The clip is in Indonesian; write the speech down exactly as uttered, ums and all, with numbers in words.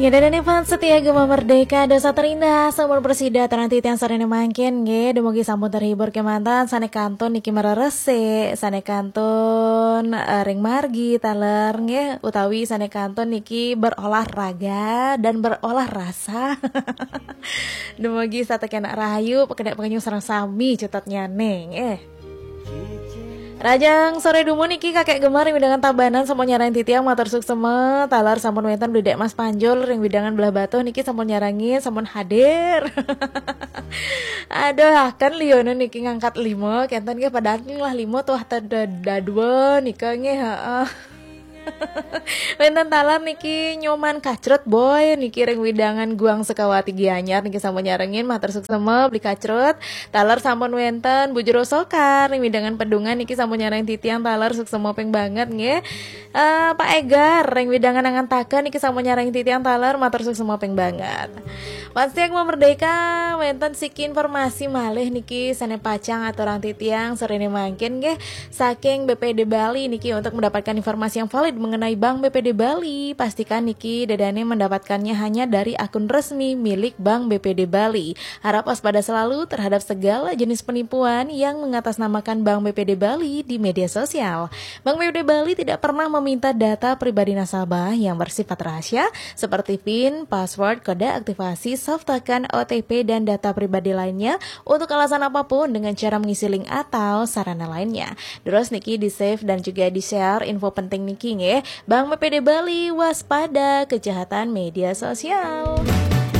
Ingat dan Evan setia Gema Merdeka dosa terindah seumur bersida nanti tiang sarene mangkin nge demogi sampun terhibur kemantan sane kanton niki mararese sane kanton uh, ring margi taler nge utawi sane kanton niki berolahraga dan berolah rasa. Demogi satekan rahayu pekedak pengenyu sareng sami cetatnya neng eh Rajang sore dumu niki kakek gemar yang widangan tabanan sampun nyarang titiang matur suksema talar sampun wenten bledek Mas Panjol ring widangan belah batu niki sampun nyarangin sampun hadir. Aduh kan Liono niki ngangkat limo kenten ge padahal lah limo tuh tada dua nika nge heeh. Wenten talar niki nyoman kacrut boy niki ring widangan guang sekawati gianyar niki sampun nyarengin matur suksema beli kacrut talar sampun wenten bujur sokar ring widangan pedungan niki sampun nyareng titiang talar suksema peng banget nggih. Uh, Pak Egar ring widangan angantakeun niki sampun nyareng titiang talar matur suksema peng banget. Pasti yang mau merdeka wenten siki informasi malih niki sane pacang aturan titiang serene mangkin nggih saking B P D Bali niki untuk mendapatkan informasi yang valid mengenai Bank B P D Bali, pastikan niki dadane mendapatkannya hanya dari akun resmi milik Bank B P D Bali. Harap waspada selalu terhadap segala jenis penipuan yang mengatasnamakan Bank B P D Bali di media sosial. Bank B P D Bali tidak pernah meminta data pribadi nasabah yang bersifat rahasia seperti PIN, password, kode aktivasi, soft token, O T P, dan data pribadi lainnya untuk alasan apapun dengan cara mengisi link atau sarana lainnya. Terus niki di save dan juga di share info penting niki nge. Bank B P D Bali waspada kejahatan media sosial.